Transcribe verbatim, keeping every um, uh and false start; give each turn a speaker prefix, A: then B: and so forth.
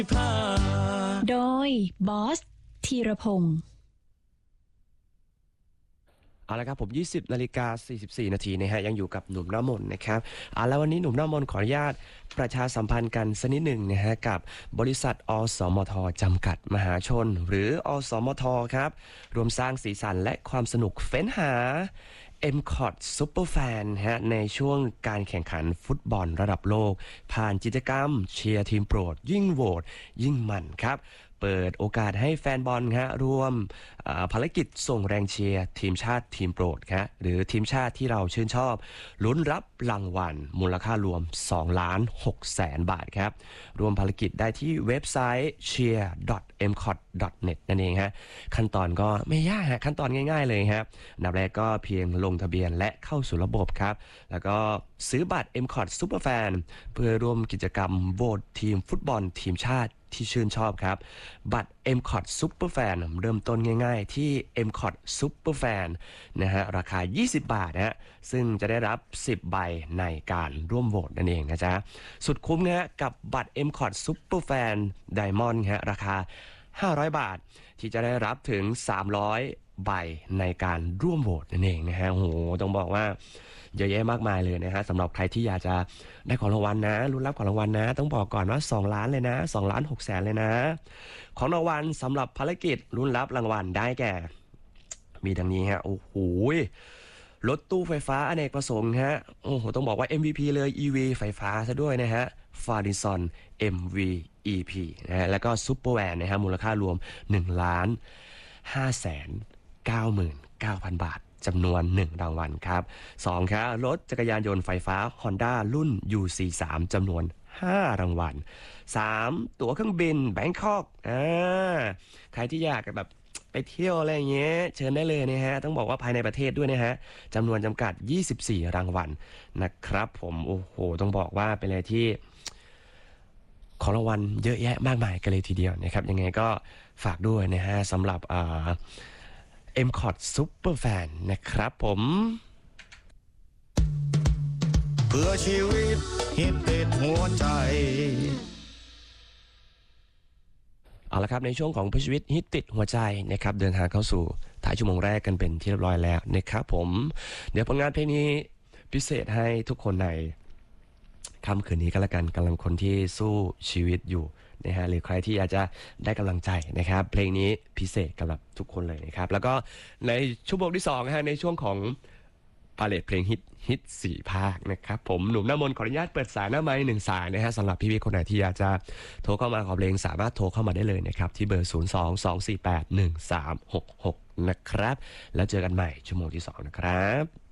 A: โดยบอสธีรพงศ์
B: เอาละครับผมยี่สิบนาฬิกาสี่สิบสี่นาทีนะฮะยังอยู่กับหนุ่มหน้ามนต์นะครับเอาแล้ววันนี้หนุ่มหน้ามนต์ขออนุญาตประชาสัมพันธ์กันสักนิดหนึ่งนะฮะกับบริษัทอสมทจำกัดมหาชนหรืออสมทครับรวมสร้างสีสันและความสนุกเฟ้นหา เอ็ม ซี โอ ที Superfan ฮะในช่วงการแข่งขันฟุตบอลระดับโลกผ่านกิจกรรมเชียร์ทีมโปรดยิ่งโหวตยิ่งมันครับเปิดโอกาสให้แฟนบอลฮะร่วมภารกิจส่งแรงเชียร์ทีมชาติทีมโปรดครับหรือทีมชาติที่เราชื่นชอบลุ้นรับรางวัลมูลค่ารวมสองล้านหกแสนบาทครับร่วมภารกิจได้ที่เว็บไซต์ เชียร์ ดอท เอ็ม ซี โอ ที ดอท เน็ต นั่นเองฮะขั้นตอนก็ไม่ยากฮะขั้นตอนง่ายๆเลยครับอันดับแรกก็เพียงลงทะเบียนและเข้าสู่ระบบครับแล้วก็ซื้อบัตร เอ็ม ซี โอ ที Superfan เพื่อร่วมกิจกรรมโหวตทีมฟุตบอลทีมชาติที่ชื่นชอบครับบัตร เอ็ม ซี โอ ที Superfan เริ่มต้นง่ายๆที่ เอ็ม ซี โอ ที Superfan นะฮะราคายี่สิบบาทนะฮะซึ่งจะได้รับสิบใบในการร่วมโหวตนั่นเองนะจ๊ะสุดคุ้มนะฮะกับบัตร เอ็ม ซี โอ ที Superfan Diamond ฮะราคาห้าร้อยบาทที่จะได้รับถึงสามร้อยใบในการร่วมโหวตนั่นเองนะฮะโอ้โหต้องบอกว่าเยอะแยะมากมายเลยนะฮะสำหรับใครที่อยากจะได้ของรางวัลนะลุ้นรับของรางวัลนะต้องบอกก่อนว่าสองล้านเลยนะสองล้านหกแสนเลยนะของรางวัลสำหรับภารกิจลุ้นรับรางวัลได้แก่มีดังนี้ฮะโอ้โหรถตู้ไฟฟ้าอเนกประสงค์ฮะโอ้โหต้องบอกว่า เอ็ม วี พี เลย อี วี ไฟฟ้าซะด้วยนะฮะ Fardison เอ็ม วี อี พี นะฮะแล้วก็ซุปเปอร์แวนนะฮะมูลค่ารวมหนึ่งล้านห้าแสนเก้าหมื่นเก้าพันบาทจำนวนหนึ่งรางวัลครับสองครับรถจักรยานยนต์ไฟฟ้า Honda รุ่น ยู สี่สิบสาม จำนวนห้ารางวัลสามตั๋วเครื่องบินแบงคอกอ่าใครที่อยากแบบไปเที่ยวอะไรอย่างเงี้ยเชิญได้เลยนะฮะต้องบอกว่าภายในประเทศด้วยนะฮะจำนวนจำกัดยี่สิบสี่รางวัลนะครับผมโอ้โหต้องบอกว่าเป็นอะไรที่ของรางวัลเยอะแยะมากมายกันเลยทีเดียวนะครับยังไงก็ฝากด้วยนะฮะสำหรับอ่า เอ็ม ซี โอ ที Superfan นะครับผม
C: เพื่อชีวิตฮิตติดหัวใจ
B: เอาละครับในช่วงของเพื่อชีวิตฮิตติดหัวใจนะครับเดินทางเข้าสู่ท้ายชั่วโมงแรกกันเป็นที่เรียบร้อยแล้วนะครับผมเดี๋ยวผลงานเพลงนี้พิเศษให้ทุกคนในค่ำคืนนี้ก็แล้วกันกำลังคนที่สู้ชีวิตอยู่นะฮะหรือใครที่อยากจะได้กำลังใจนะครับเพลงนี้พิเศษสำหรับทุกคนเลยนะครับแล้วก็ในชั่วโมงที่สองนะฮะในช่วงของพาเลทเพลงฮิตฮิตสี่ภาคนะครับผมหนุ่มน้ำมนต์ขออนุญาตเปิดสายหน้าไม้หนึ่งสายนะฮะสำหรับพี่ๆคนไหนที่อยากจะโทรเข้ามาขอเพลงสามารถโทรเข้ามาได้เลยนะครับที่เบอร์ศูนย์ สอง สอง สี่ แปด หนึ่ง สาม หก หกนะครับแล้วเจอกันใหม่ชั่วโมงที่สองนะครับ